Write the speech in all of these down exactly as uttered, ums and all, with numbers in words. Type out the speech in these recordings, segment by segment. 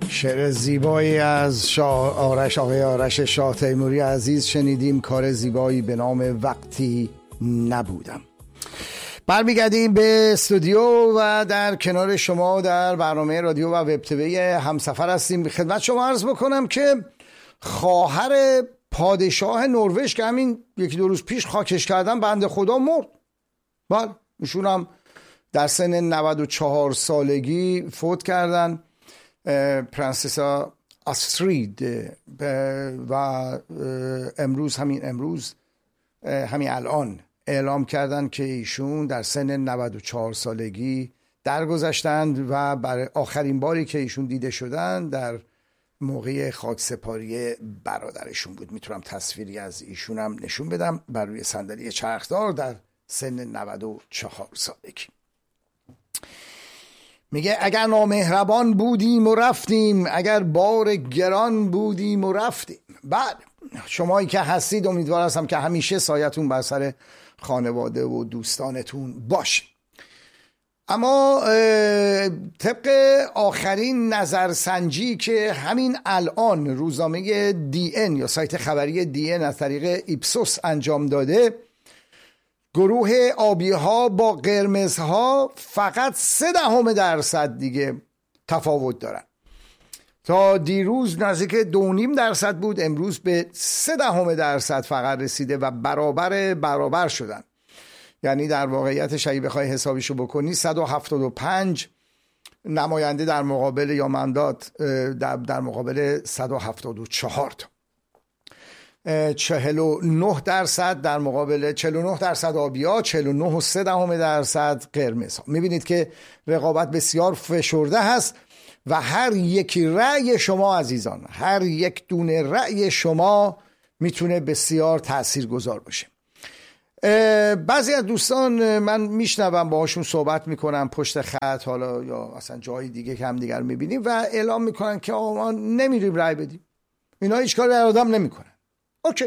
شعر زیبایی از شاه آرش آقای آرش شاه تیموری عزیز شنیدیم. کار زیبایی به نام وقتی نبودم. برمیگردیم به استودیو و در کنار شما در برنامه رادیو و وب تیوی همسفر هستیم. خدمت شما عرض بکنم که خواهر پادشاه نروژ که همین یکی دو روز پیش خاکش کردن بنده خدا مرد. بله ایشون هم در سن نود و چهار سالگی فوت کردن. پرنسسا آسترید و امروز همین امروز همین الان اعلام کردن که ایشون در سن نود و چهار سالگی درگذشتند و برای آخرین باری که ایشون دیده شدن در موقع خاکسپاری برادرشون بود. میتونم تصویری از ایشون هم نشون بدم بر روی صندلی چرخدار در سن نود و چهار سالگی. میگه اگر نامهربان بودیم و رفتیم، اگر بار گران بودیم و رفتیم. بعد شمایی که هستید امیدوار هستم که همیشه سایتون بر سر خانواده و دوستانتون باشه. اما طبق آخرین نظرسنجی که همین الان روزنامه دی ان یا سایت خبری دی ان از طریق ایپسوس انجام داده، گروه آبی ها با قرمزها فقط سه دهم درصد دیگه تفاوت دارن. تا دیروز نزدیک دو نیم درصد بود، امروز به سه دهم درصد فقط رسیده و برابر برابر شدن. یعنی در واقعیت اگه بخوای حسابیشو بکنی صد و هفتاد و پنج نماینده در مقابل یا مندات در, در مقابل صد و هفتاد و چهار تا، چهل و نه درصد در مقابل چهل و نه درصد آبیا، چهل و نه و سه دهم درصد قرمز ها. میبینید که رقابت بسیار فشرده هست و هر یک رأی شما عزیزان، هر یک دونه رأی شما میتونه بسیار تاثیرگذار باشه. بعضی از دوستان من میشنوم باهاشون صحبت میکنم پشت خط، حالا یا اصلا جای دیگه که هم دیگر میبینیم و اعلام میکنن که آقا ما نمیریم رأی بدیم، اینا هیچ کاری در آدم نمیکنن. اوکی،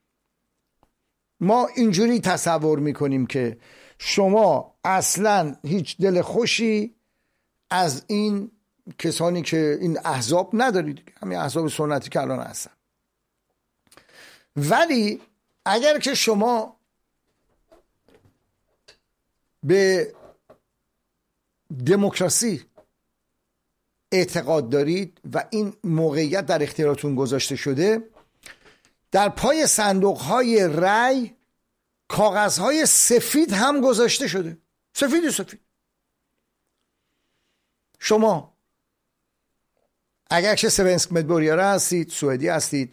ما اینجوری تصور میکنیم که شما اصلا هیچ دل خوشی از این کسانی که این احزاب ندارید، همین احزاب سنتی که الان هستن. ولی اگر که شما به دموکراسی اعتقاد دارید و این موقعیت در اختیاراتون گذاشته شده، در پای صندوق‌های رای کاغذهای سفید هم گذاشته شده، سفید سفید. شما اگر که سوئنسک مدبوریاره هستید، سوئدی هستید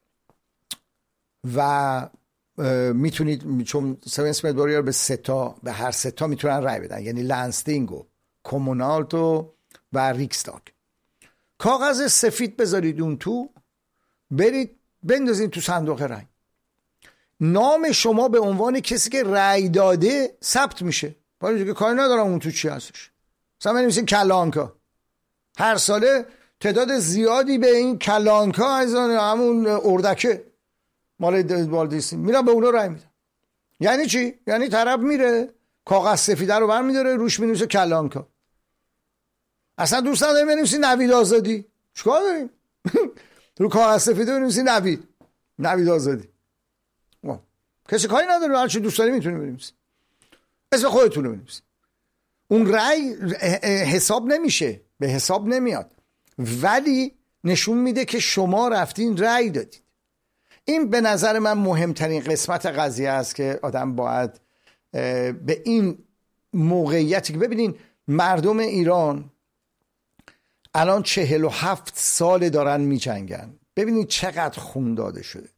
و میتونید، چون سوئنسک مدبوریاره به سه تا به هر سه تا میتونن رای بدن، یعنی لنستینگ و کمونالت و و ریکستاگ، کاغذ سفید بذارید اون تو، برید بندازید تو صندوق رای، نام شما به عنوان کسی که رای داده ثبت میشه. ولی دیگه کاری ندارم اون تو چی هستش. مثلا بنویسین کلانکا، هر ساله تعداد زیادی به این کلانکا عزیزان همون اردکه مال والدیستی میرن به اونا رای میدن. یعنی چی؟ یعنی طرف میره کاغذ سفیده رو برمیداره روش مینویسه کلانکا. اصلا دوست نداریم بنویسین نوید آزادی، چیکار داریم؟ رو کاغذ سفیده بنویسین نوید نوید آزادی. کسی کاری نداره، هر چی دوست داری میتونی بنویسی، اسم خودتون رو بنویسی. اون رأی حساب نمیشه، به حساب نمیاد، ولی نشون میده که شما رفتین رأی دادید. این به نظر من مهمترین قسمت قضیه است که آدم باید به این موقعیتی که ببینین مردم ایران الان چهل و هفت سال دارن می جنگن. ببینید چقدر خون داده شده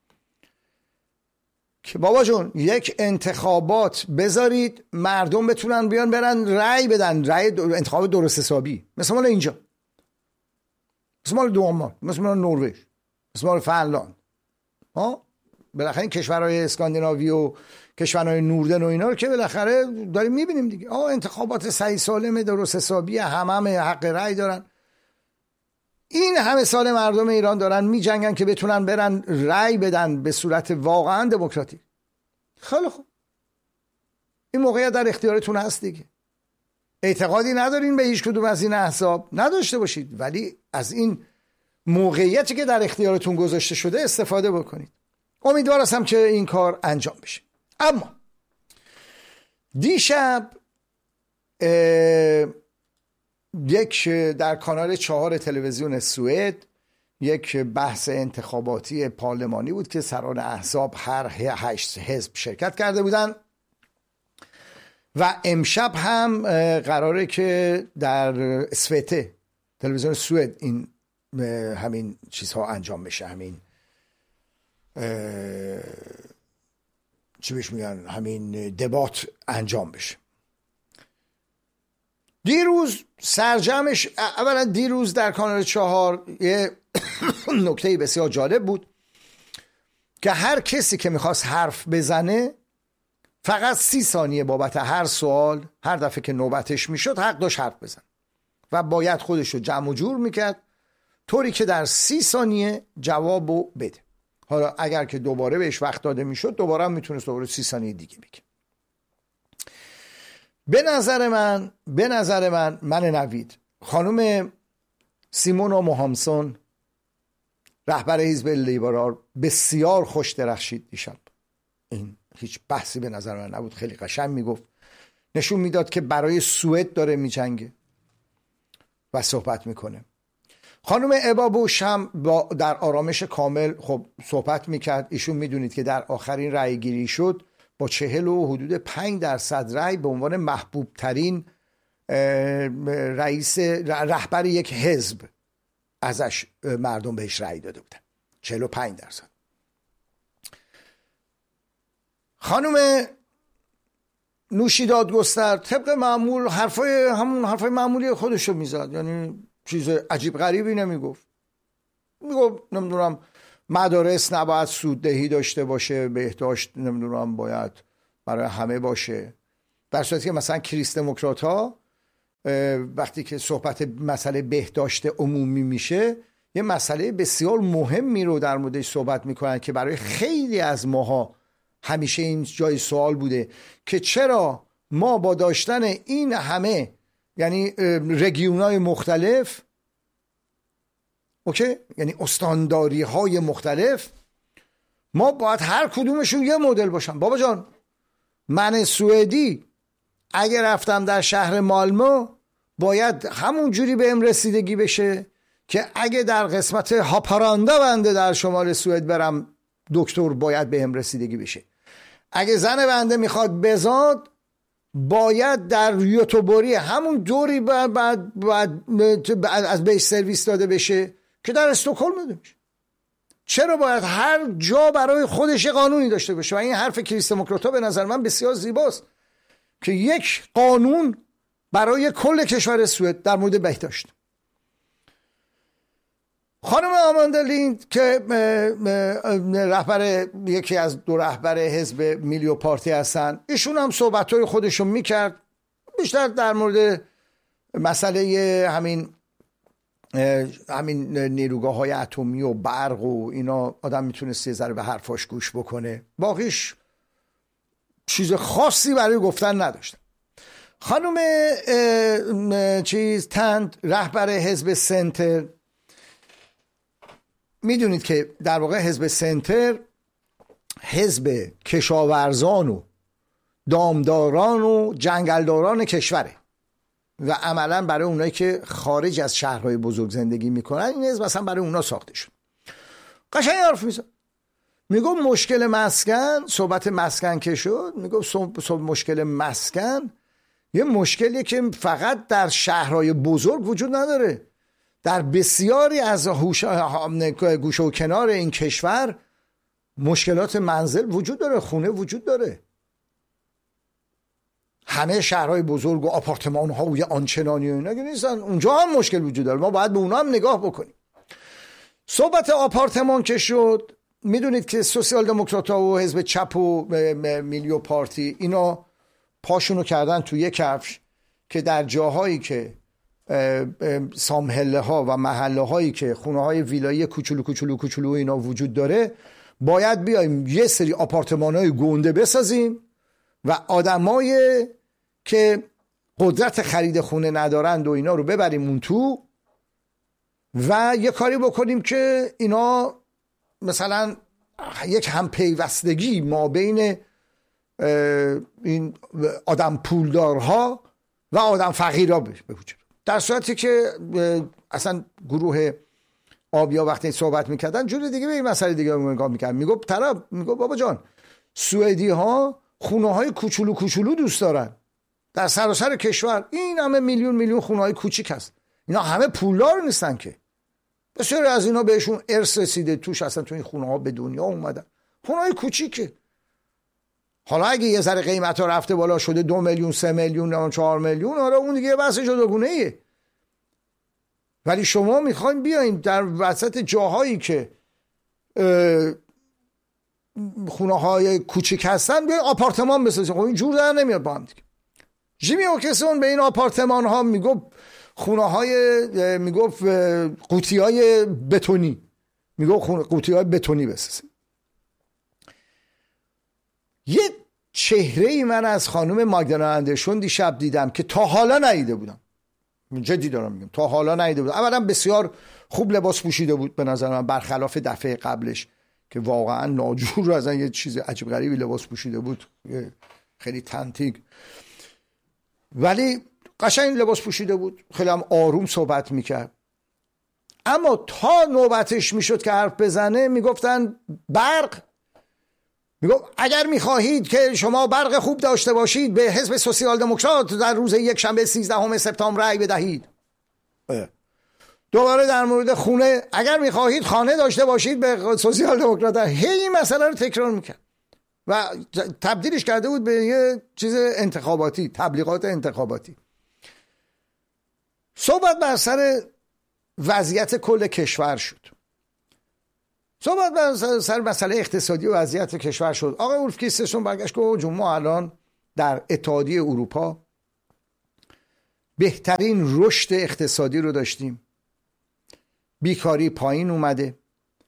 که بابا جون یک انتخابات بذارید مردم بتونن بیان برن رأی بدن، رأی دو... انتخاب درست حسابی، مثل مال اینجا، مثل مال دومان، مثل مال نروژ، مثل مال فنلاند. ها بالاخره این کشورهای اسکاندیناوی و کشورهای نوردن و اینا رو که بالاخره داریم میبینیم دیگه. آه انتخابات صحیح سالم درست حسابی، همه هم حق رأی دارن. این همه سال مردم ایران دارن میجنگن که بتونن برن رأی بدن به صورت واقعا دموکراتیک. خیلی خوب، این موقعیت در اختیارتون هست دیگه. اعتقادی ندارین به هیچ کدوم از این احزاب، نداشته باشید، ولی از این موقعیتی که در اختیارتون گذاشته شده استفاده بکنید. امیدوار هستم که این کار انجام بشه. اما دیشب یک در کانال چهار تلویزیون سوئد یک بحث انتخاباتی پارلمانی بود که سران احزاب هر هشت حزب شرکت کرده بودن و امشب هم قراره که در اسوته تلویزیون سوئد این همین چیزها انجام بشه، همین چی بهش میگن، همین دبات انجام بشه. دیروز سرجمش، اولا دیروز در کانال چهار یه نکته بسیار جالب بود که هر کسی که میخواست حرف بزنه فقط سی ثانیه بابت هر سوال، هر دفعه که نوبتش میشد حق داشت حرف بزن و باید خودش رو جمع و جور میکرد طوری که در سی ثانیه جوابو بده. حالا اگر که دوباره بهش وقت داده میشد دوباره هم میتونست دوباره سی ثانیه دیگه بگه. به نظر من به نظر من من نوید خانم سیمونا موهامسون رهبر حزب لیبرال بسیار خوش درخشید دیشب. این هیچ بحثی به نظر من نبود، خیلی قشنگ میگفت، نشون میداد که برای سوئد داره میجنگه و صحبت میکنه. خانم ابا بوش هم با در آرامش کامل خب صحبت میکرد. ایشون میدونید که در آخرین رأی گیری شد با چهل و حدود پنج درصد رأی به عنوان محبوب ترین رئیس رهبر یک حزب ازش مردم بهش رأی داده بودن، چهل و پنج درصد. خانم نوشیداد گستر طبق معمول حرفای همون حرفای معمولی خودشو میزد، یعنی چیز عجیب غریبی نمیگفت. میگفت نمیدونم مدارس نباید سوددهی داشته باشه، بهداشت نمیدونم باید برای همه باشه، در صورتی که مثلا کریست دموکرات ها وقتی که صحبت مسئله بهداشت عمومی میشه یه مسئله بسیار مهمی رو در موردش صحبت میکنن که برای خیلی از ماها همیشه این جای سوال بوده که چرا ما با داشتن این همه یعنی رگیونای مختلف، اوکی، یعنی استانداری های مختلف، ما باید هر کدومشون یه مدل باشن. بابا جان، من سوئدی اگر رفتم در شهر مالمو باید همون جوری بهم رسیدگی بشه که اگه در قسمت هاپاراندا بنده در شمال سوئد برم دکتر باید بهم رسیدگی بشه. اگه زن بنده میخواد بزاد باید در یوتوبوری همون دوری بعد بعد بعد از بیس سرویس داده بشه که در استکهلم داده بشه. چرا باید هر جا برای خودش قانونی داشته باشه؟ و این حرف کریست دموکرات‌ها به نظر من بسیار زیباست که یک قانون برای کل کشور سوئد در مورد بهداشت. خانم آماندا لیند که رهبر یکی از دو رهبر حزب میلیو پارتی هستن، ایشون هم صحبت‌های خودشو میکرد بیشتر در مورد مسئله همین همین نیروگاه‌های اتمی و برق و اینا. آدم میتونست یه ذره به حرفاش گوش بکنه، باقیش چیز خاصی برای گفتن نداشت. خانم چیز تند رهبر حزب سنتر، میدونید که در واقع حزب سنتر حزب کشاورزان و دامداران و جنگلداران کشوره و عملا برای اونایی که خارج از شهرهای بزرگ زندگی میکنن این حزب مثلا برای اونا ساخته شد. قشنگ حرف میزن، میگو مشکل مسکن، صحبت مسکن که شد، میگو مشکل مسکن یه مشکلیه که فقط در شهرهای بزرگ وجود نداره، در بسیاری از گوشه و کنار این کشور مشکلات منزل وجود داره، خونه وجود داره. همه شهرهای بزرگ و آپارتمان ها و یه آنچنانی و اینا که نیستن، اونجا هم مشکل وجود داره، ما باید به اونا هم نگاه بکنیم. صحبت آپارتمان که شد، میدونید که سوسیال دموکرات ها و حزب چپ و میلیو پارتی اینا پاشونو کردن توی یک کفش که در جاهایی که سامهله ها و محله هایی که خونه های ویلایی کوچولو کوچولو کوچولو اینا وجود داره باید بیایم یه سری آپارتمان های گنده بسازیم و آدمای که قدرت خرید خونه ندارند و اینا رو ببریم اون تو و یه کاری بکنیم که اینا مثلا یک همپیوستگی ما بین این آدم پولدارها و آدم فقیرها به وجود. در صورتی که اصلا گروه آبیا وقتی صحبت میکردن جور دیگه به این مسئله دیگه نگاه میکردن. میگفت طرف میگفت بابا جان سوئدی ها خونه های کوچولو کوچولو دوست دارن در سراسر کشور. این همه میلیون میلیون خونه های کوچیک هست، اینا همه پولدار نیستن که، بسیاری از اینا بهشون ارث رسیده توش اصلا تو این خونه ها به دنیا اومدن، خونه های کوچیکه. حالا اگه یه ذره قیمت ها رفته بالا شده دو میلیون سه میلیون یا چهار میلیون، آره اون دیگه بحث جداگونه ایه. ولی شما میخواین بیاین در وسط جاهایی که خونه های کوچیک هستن بیاین آپارتمان بسازین. خب این جور در نمیاد با هم دیگه. جیمی اوکسون به این آپارتمان ها میگفت خونه های میگفت قوطی های بتونی، میگفت قوطی های بتونی بسازین. یه چهره ای من از خانم ماگدالنا اندرسون دیشب دیدم که تا حالا ندیده بودم، جدی دارم میگم تا حالا ندیده بودم. اولا بسیار خوب لباس پوشیده بود به نظر من، برخلاف دفعه قبلش که واقعا ناجور رو از یه چیز عجیب غریبی لباس پوشیده بود، خیلی تنتیگ، ولی قشنگ لباس پوشیده بود، خیلی هم آروم صحبت میکرد. اما تا نوبتش میشد که حرف بزنه میگفتن برق، میگفت اگر میخواهید که شما برق خوب داشته باشید به حزب سوسیال دموکرات در روز یک شنبه سیزدهم سپتامبر رأی بدهید. دوباره در مورد خونه، اگر میخواهید خانه داشته باشید به سوسیال دموکرات. هی این مسئله رو تکرار میکرد و تبدیلش کرده بود به یه چیز انتخاباتی، تبلیغات انتخاباتی. صحبت بر سر وضعیت کل کشور شد، صحبت بر سر مسئله اقتصادی و وضعیت کشور شد. آقای اولف کریسترسون برگشت گفت ما الان در اتحادیه اروپا بهترین رشد اقتصادی رو داشتیم، بیکاری پایین اومده،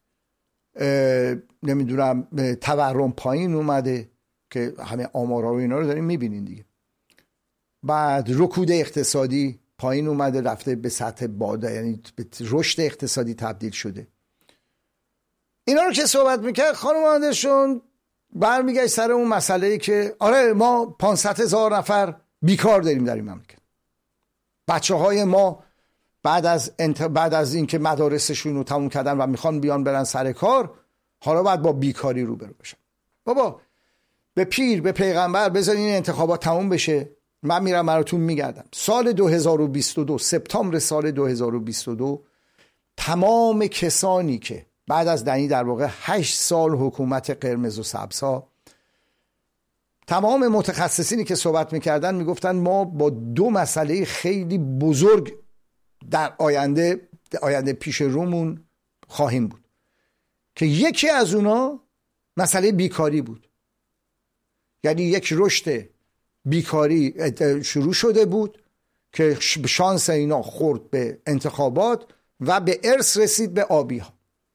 نمیدونم تورم پایین اومده که همه آمارا و اینا رو داریم میبینین دیگه. بعد رکود اقتصادی پایین اومده، رفته به سطح بالا، یعنی به رشد اقتصادی تبدیل شده. اینا رو که صحبت میکرد خانم اندرسون برمیگشت سر اون مسئله که آره ما پانصد هزار نفر بیکار داریم در این مملکت، بچه های ما بعد از انت... بعد از اینکه مدارسشون رو تموم کردن و میخوان بیان برن سر کار، حالا باید با بیکاری روبرو بشن. بابا به پیر به پیغمبر بذارین این انتخابات تموم بشه، من میرم براتون میگردم. سال دو هزار و بیست و دو، سپتامبر سال دو هزار و بیست و دو، تمام کسانی که بعد از دنی در واقع هشت سال حکومت قرمز و سبزها، تمام متخصصینی که صحبت میکردن میگفتن ما با دو مسئله خیلی بزرگ در آینده آینده پیش رومون خواهیم بود که یکی از اونا مسئله بیکاری بود. یعنی یک رشد بیکاری شروع شده بود که شانس اینا خورد به انتخابات و به ارث رسید به آبی ها.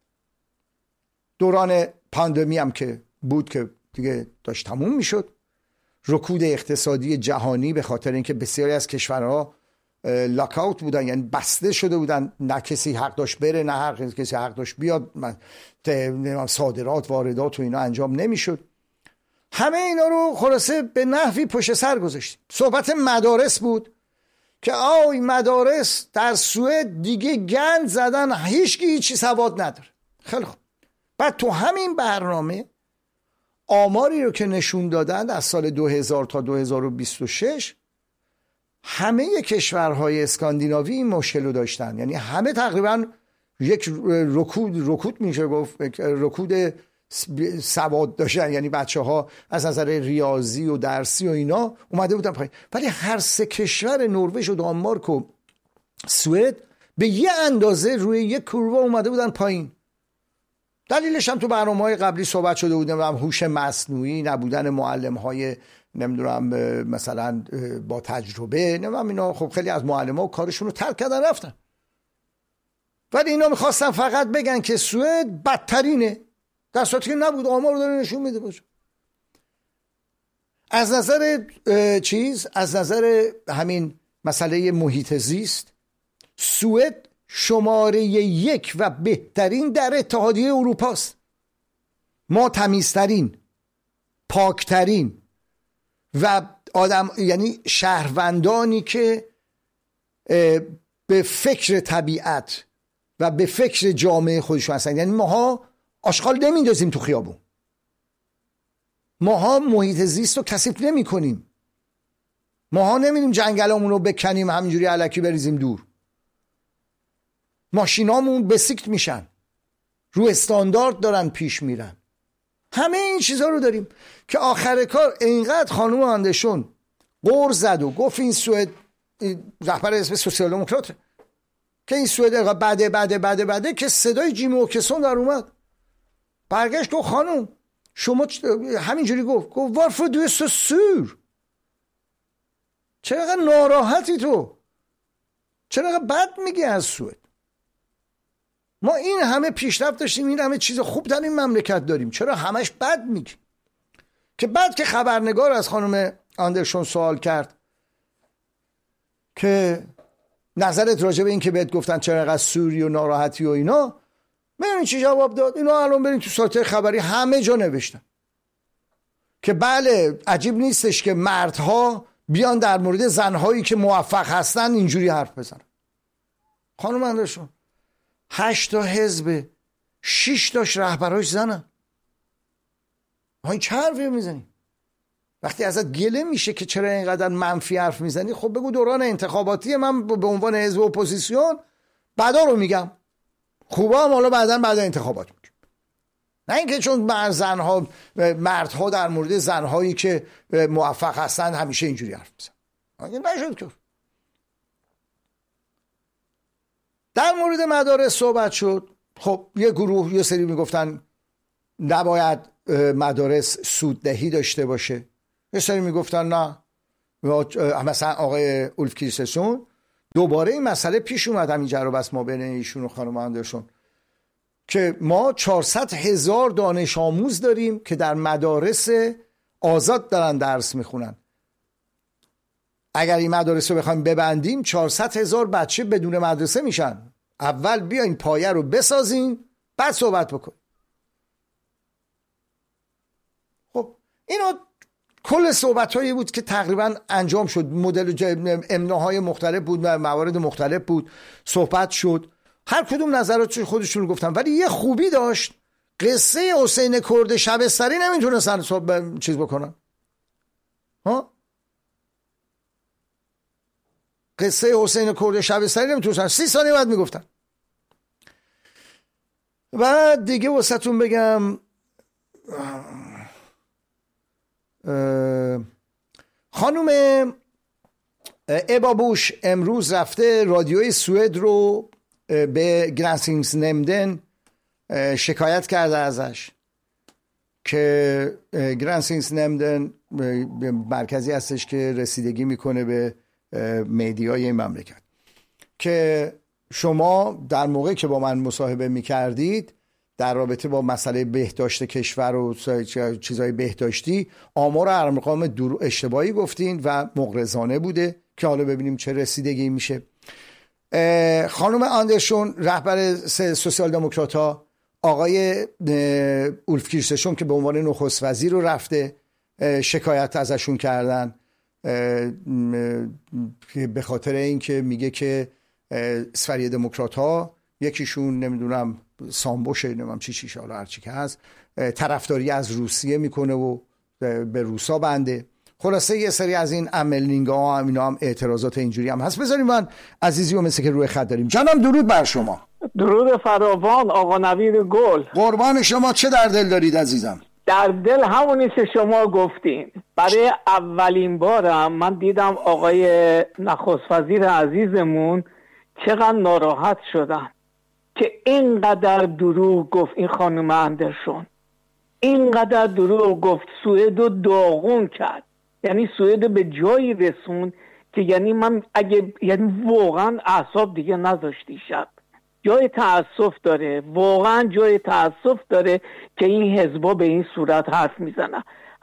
دوران پاندمی هم که بود که دیگه داشت تموم میشد، رکود اقتصادی جهانی به خاطر اینکه بسیاری از کشورها لاکاوت بودن، یعنی بسته شده بودن، نه کسی حق داشت بره نه هر کسی حق داشت بیاد، صادرات واردات و اینا انجام نمیشد. همه اینا رو خلاصه به نحوی پشت سر گذاشتیم. صحبت مدارس بود که آی مدارس در سوئد دیگه گند زدن، هیچکی هیچی سواد نداره. خیلی خوب. بعد تو همین برنامه آماری رو که نشون دادن از سال دو هزار تا دو هزار و بیست و شش همه کشورهای اسکاندیناوی این مشکل رو داشتن، یعنی همه تقریبا یک رکود رکود میشه گفت رکود سواد داشتن، یعنی بچه ها از نظر ریاضی و درسی و اینا اومده بودن پایین. ولی هر سه کشور نروژ و دانمارک و سوئد به یه اندازه روی یک کوروا اومده بودن پایین. دلیلش هم تو برنامه‌های قبلی صحبت شده بودن، هم هوش مصنوعی، نبودن معلم‌های نمیدونم مثلا با تجربه، نمیدونم اینا. خب خیلی از معلم‌ها کارشون رو ترک کردن رفتن، ولی اینا می‌خواستن فقط بگن که سوئد بدترینه، در صورتی که نبود. آمار رو داره نشون میده باشه. از نظر چیز از نظر همین مسئله محیط زیست سوئد شماره یک و بهترین در اتحادیه اروپا است. ما تمیزترین، پاکترین و آدم، یعنی شهروندانی که به فکر طبیعت و به فکر جامعه خودشون هستن. یعنی ماها آشغال نمیندازیم تو خیابون، ماها محیط زیست رو کثیف نمی کنیم، ماها نمیریم جنگلامون رو بکنیم همینجوری الکی بریزیم دور، ماشینامون بسیکت میشن، رو استاندارد دارن پیش میرن. همه این چیزها رو داریم که آخر کار اینقدر خانم آندرسون قور زد و گفت این سوئد، رهبر حزب سوسیال دموکرات، که این سوئد بعده بعده بعده بعده که صدای جیمی اوکسون در اومد، برگشت گفت خانم شما همینجوری گفت گفت وارفو دو سو سور، چرا ناراحتی تو، چرا بد میگی از سوئد؟ ما این همه پیشرفت داشتیم، این همه چیز خوب در این مملکت داریم، چرا همش بد میگی؟ که بعد که خبرنگار از خانم آندرسون سوال کرد که نظرت راجع به این که بهت گفتن چرا اینقدر سوری و ناراحتی و اینا، ببین چی جواب داد. اینا الان برین تو سایت خبری همه جا نوشتن که بله عجیب نیستش که مردها بیان در مورد زنهایی که موفق هستن اینجوری حرف بزنن. خانم آندرسون هشت تا حزب، شش تاش رهبراش زنن، های چه حرفی میزنی؟ وقتی ازت گله میشه که چرا اینقدر منفی حرف میزنی، خب بگو دوران انتخاباتی من به عنوان حزب اپوزیسیون بعدا رو میگم، خوبه هم حالا بعدا بعد انتخابات میگم. نه اینکه چون مرد زنها مردها در مورد زنهایی که موفق هستن همیشه اینجوری حرف میزنن. نشد که در مورد مدارس صحبت شد. خب یه گروه یه سری میگفتن نباید مدارس سوددهی داشته باشه، یه سری میگفتن نه. مثلا آقای اولف کریستسون دوباره این مسئله پیش اومد، همین جر و بس ما بین ایشون و خانم آندرسون، که ما چهارصد هزار دانش آموز داریم که در مدارس آزاد دارن درس میخونن. اگر این مدارس رو بخوایم ببندیم چهارصد هزار بچه بدون مدرسه میشن. اول بیاین پایه رو بسازین بعد صحبت بکن. خب اینو کل صحبت هایی بود که تقریبا انجام شد، مدل امناهای مختلف بود، موارد مختلف بود، صحبت شد، هر کدوم نظرات خودشون رو گفتن. ولی یه خوبی داشت، قصه حسین کرد شبستری نمیتونستن چیز بکنن. ها قصه حسین کرد شبستری نمیتونستن، سی ثانیه بعد میگفتن. و دیگه واسهتون بگم خانوم ابا بوش امروز رفته رادیوی سوئد رو به گرانسینگز نمدن شکایت کرده ازش که گرانسینگز نمدن مرکزی هستش که رسیدگی میکنه به میدیای این مملکت، که شما در موقعی که با من مصاحبه میکردید در رابطه با مسئله بهداشت کشور و چیزهای بهداشتی آمار ارقام دور اشتباهی گفتین و مغرضانه بوده، که حالا ببینیم چه رسیدگی میشه. خانم آندرسون رهبر سوسیال دموکرات ها، آقای اولف کریستسون که به عنوان نخست وزیر رو رفته شکایت ازشون کردن به خاطر اینکه میگه که سفری دموکرات ها یکیشون نمیدونم سامبوشه نمیدونم چی چیش حالا هرچی که هست طرفداری از روسیه میکنه و به روسا بنده. خلاصه یه سری از این عملینگ ها هم اینا هم اعتراضات اینجوری هم هست. بذاریم من عزیزی و مثل که روی خط داریم. جانم درود بر شما. درود فراوان آقا نوید گل. قربان شما. چه در دل دارید عزیزم؟ در دل همونی که شما گفتین. برای اولین بارم من دیدم آقای نخست وزیر عزیزمون چقدر ناراحت شدن که اینقدر دروغ گفت این خانم آندرسون، اینقدر دروغ گفت، سوئد رو داغون کرد، یعنی سوئد به جایی رسون که یعنی من اگه یعنی واقعا اعصاب دیگه نذاشتی شب. جای تأسف داره، واقعا جای تأسف داره که این حزبا به این صورت حرف میزنن.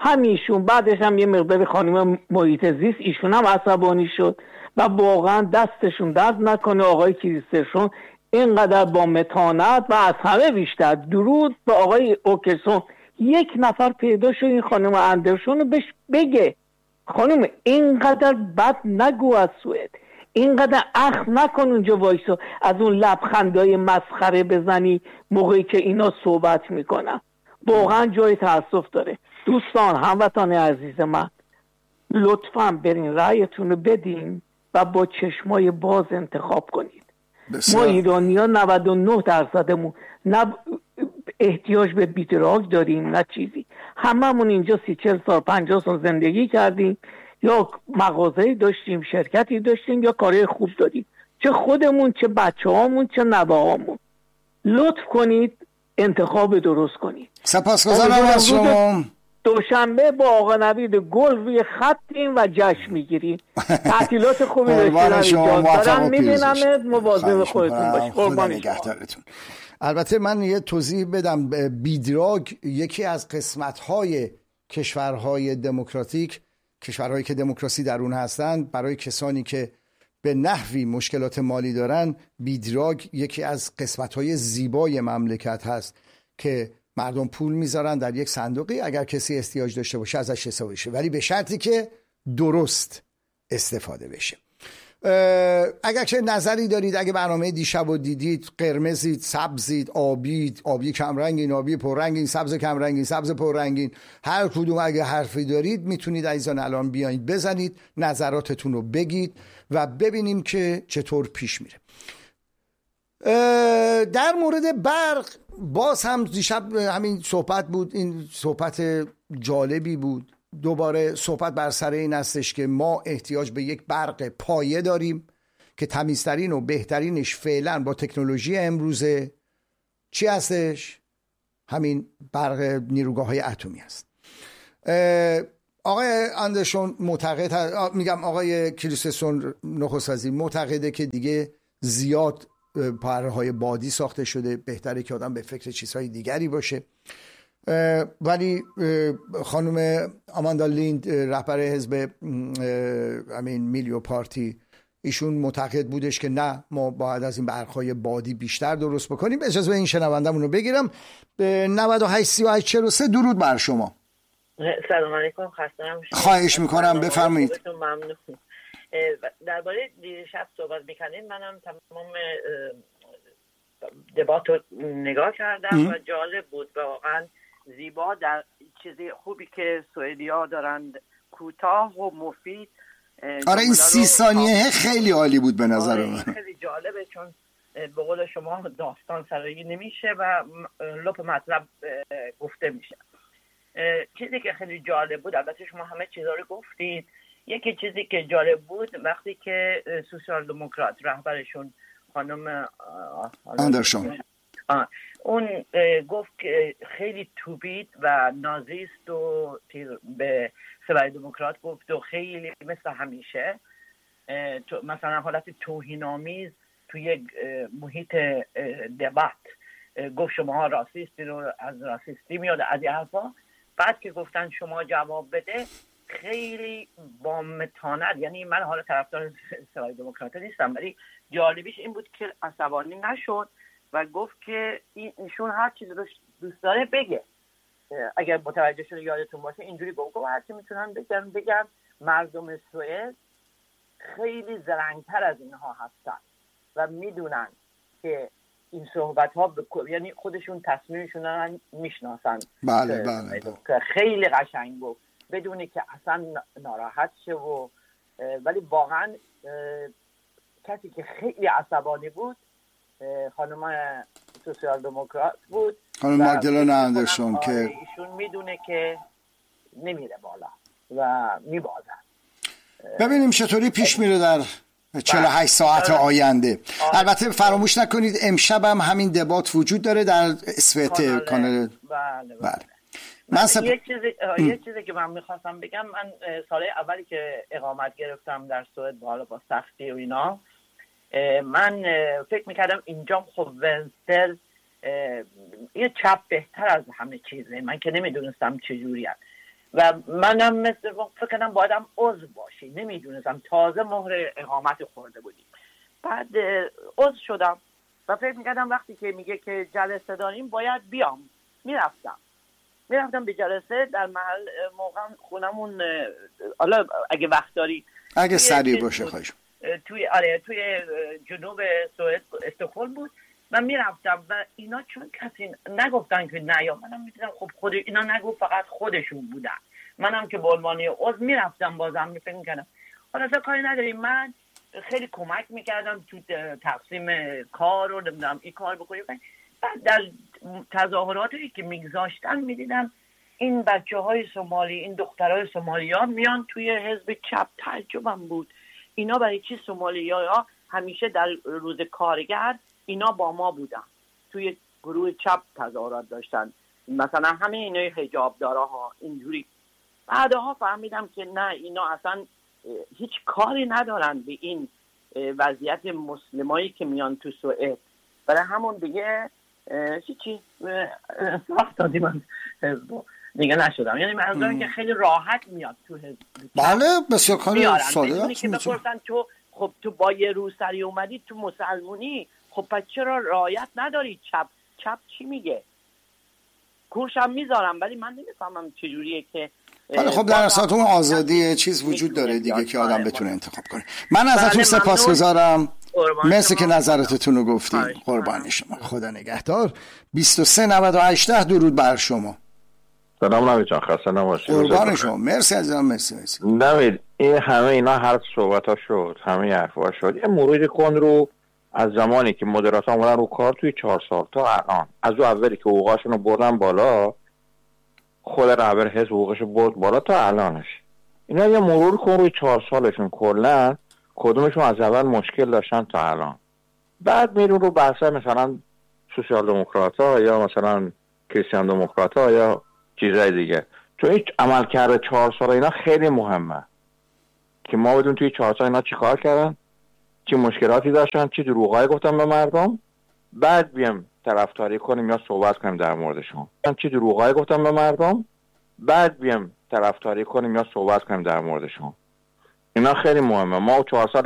همیشون بعدش هم یه مقدار خانم محیط زیست ایشون هم عصبانی شد و واقعا دستشون درد نکنه آقای کریسترسون اینقدر با متانت و از همه بیشتر درود به آقای اوکرسون یک نفر پیدا شد این خانم اندرسون رو بهش بگه خانم اینقدر بد نگو از سوئد، اینقدر اخم نکن اونجا وایسو از اون لبخندای مسخره بزنی موقعی که اینا صحبت میکنن. واقعا جای تاسف داره. دوستان هموطن عزیز من لطفاً برین رأیتون رو بدین و با چشمای باز انتخاب کنید. بسیار. ما ایرانی ها نود و نه درصدمون نه احتیاج به بیدراگ داریم نه چیزی، هممون اینجا سی چل سال پنجاه سال زندگی کردیم، یا مغازه‌ای داشتیم، شرکتی داشتیم، یا کارهای خوب داریم، چه خودمون چه بچه هامون چه نوه هامون. لطف کنید انتخاب درست کنید. سپاسگزارم از شما. دوشنبه با آقا نوید گل روی خطیم و جشن میگیریم. تعطیلات خوبی داشتید. دارم میبینم مواظب خودتون باشید. قربان نگهدارتون. البته من یه توضیح بدم، بیدراگ یکی از قسمت‌های کشورهای دموکراتیک، کشورهایی که دموکراسی در اون هستند، برای کسانی که به نحوی مشکلات مالی دارن، بیدراگ یکی از قسمت‌های زیبای مملکت هست که مردم پول میذارن در یک صندوقی، اگر کسی احتیاج داشته باشه ازش حساب بشه، ولی به شرطی که درست استفاده بشه. اگر که نظری دارید، اگه برنامه دیشب رو دیدید، قرمزید، سبزید، آبید، آبی کمرنگین، آبی پررنگین، سبز کمرنگین، سبز پررنگین، هر کدوم اگه حرفی دارید میتونید عزیزان الان بیاید بزنید، نظراتتون رو بگید و ببینیم که چطور پیش میره. در مورد برق باز هم دیشب همین صحبت بود، این صحبت جالبی بود. دوباره صحبت بر سر این هستش که ما احتیاج به یک برق پایه داریم که تمیزترین و بهترینش فعلا با تکنولوژی امروزه چی هستش؟ همین برق نیروگاه های اتمی هست. آقای اندرسون معتقد، میگم آقای کریسترسون نخست وزیر معتقده که دیگه زیاد پرهای بادی ساخته شده، بهتره که آدم به فکر چیزهای دیگری باشه. ولی خانم آماندا لیند رهبر حزب همین میلیو پارتی، ایشون معتقد بودش که نه، ما باید از این برقهای بادی بیشتر درست بکنیم. اجازه به این شنوندمون رو بگیرم. به نود و هشت سی و هشت چهل و سه درود بر شما. سلام علیکم، خسته نباشید. خواهش میکنم، بفرمایید. ممنون. درباره دیشب صحبت میکنیم، منم تمام دبات رو نگاه کردم و جالب بود و واقعا زیبا. در چیزی خوبی که سوئدی‌ها دارند کوتاه و مفید. آره این سی ثانیه خیلی عالی بود به نظر من. خیلی جالبه چون به قول شما داستان سرایی نمیشه و لپ مطلب گفته میشه. چیزی که خیلی جالب بود، البته شما همه چیزا رو گفتید، یکی چیزی که جالب بود وقتی که سوسیال دموکرات رهبرشون خانم اندرسون اون گفت که خیلی توبید و نازیست و به سوای دموکرات گفت و خیلی مثل همیشه مثلا حالت توهین‌آمیز تو یک محیط دبات گفت شما راسیستی رو از راسیستی میاد از این حرفا. بعد که گفتن شما جواب بده خیلی با متانت، یعنی من حالا طرفدار سوای دموکرات نیستم ولی جالبیش این بود که عصبانی نشد و گفت که ایشون هر چیزی رو دوست داره بگه. اگر متوجه شده یادتون باشه اینجوری گفت هر چی میتونن بگن بگن. مردم سوئد خیلی زرنگتر از اینها هستن و میدونن که این صحبت ها ب... یعنی خودشون تصمیمشون رو میشناسن. بله بله, بله. خیلی قشنگ گفت بدونی که اصلا ناراحت شه و ولی واقعا کسی که خیلی عصبانی بود خانم سوسیال دموکرات بود، خانم ماگدالنا اندرسون که ایشون میدونه که نمیره بالا و میبازن. ببینیم چطوری پیش میره در چهل و هشت ساعت آینده. البته فراموش نکنید امشب هم همین دبات وجود داره در اسوت کانال. بله بله. من سب... یه چیزی یه چیزی که من میخواستم بگم، من سال اولی که اقامت گرفتم در سوئد بالا با سختی و اینا، من فکر میکردم اینجا خب ونستر یه چپ بهتر از همه چیزه، من که نمیدونستم چجوری هست. و منم مثل فکر کنم بایدم عضو باشی، نمیدونستم، تازه مهر اقامت خورده بودیم. بعد عضو شدم و فکر میکردم وقتی که میگه که جلسه داریم باید بیام. میرفتم میرفتم به جلسه در محل موقع خونمون، حالا اگه وقت داری اگه سریع باشه خواهش توی آره توی جنوب سوئد استکهلم بود. من میرفتم و اینا چون کسی نگفتن که نه، یا منم میدونم خب خود اینا نگو، فقط خودشون بودن. منم که به عنوان عضو میرفتم، بازم فکر میکردم حالا اصلا کاری نداریم. من خیلی کمک میکردم تو تقسیم کار رو، نمیدونم این کار بکنیم. بعد در تظاهراتی که میگذاشتن میدیدم این بچه های سومالی، این دخترهای سومالی ها میان توی حزب چپ. تعجبم بود اینا برای چی سومالی ها همیشه در روز کارگر اینا با ما بودن، توی گروه چپ تظاهرات داشتن، مثلا همه اینای حجاب دارا ها اینجوری. بعدها فهمیدم که نه، اینا اصلا هیچ کاری ندارن به این وضعیت مسلمایی که میان تو سوئد. برای همون دیگه هیچی صاف دادی من حزب دیگه نشدم. یعنی منظورم که خیلی راحت میاد تو حزب. بله بسیار کاری ساده است. که بپرسن تو خب تو با یه روسری اومدی تو مسلمونی، خب پس چرا رعایت نداری؟ چپ چپ چی میگه؟ کورشم میذارم ولی من نمیفهمم چجوریه که بله. خب در اصل اون آزادی چیز وجود داره دیگه که آدم بتونه انتخاب کنه. من ازتون سپاسگزارم، مثل که نظراتتون رو گفتین. قربان شما، خدا نگهدار. بیست و سه نود و هشت درود بر شما. سلام نوید جان، خسته نباشید. قربان شما، مرسی عزیزم، مرسی مرسی. نوید این همه اینا هر صحبت ها شد، همه حرفا شد، یه مرور کن رو از زمانی که مدیرات اومدن رو کار توی چهار سال تا الان. از اون اولی که حقوقاشون رو بردن بالا، خود رهبر حزب حقوقش برد بالا تا الانش. اینا یه مرور کن روی چهار سالشون کلا کدومشون از اول مشکل داشتن تا الان. بعد میرون رو بحث مثلا سوسیال دموکرات‌ها یا مثلا کریستیان دموکرات‌ها یا چیزای دیگه. تو این عملکرد چهار سال اینا خیلی مهمه که ما بدون توی چهار سال اینا چیکار کردن، چه مشکلاتی داشتن، چه دروغایی گفتن به مردم، بعد بیام طرفداری کنیم یا صحبت کنیم در موردشون. چه دروغایی گفتن به مردم، بعد بیام طرفداری کنیم یا صحبت کنیم در موردشون. اینا خیلی مهمه. ما چهار سال